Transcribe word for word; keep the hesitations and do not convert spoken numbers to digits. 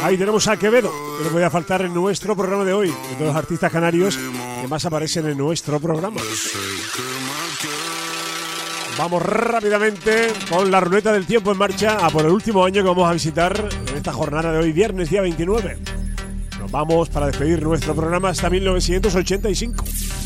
Ahí tenemos a Quevedo, que no podía faltar en nuestro programa de hoy, de todos los artistas canarios que más aparecen en nuestro programa. Vamos rápidamente con la ruleta del tiempo en marcha a por el último año que vamos a visitar en esta jornada de hoy, viernes día veintinueve. Nos vamos para despedir nuestro programa hasta mil novecientos ochenta y cinco.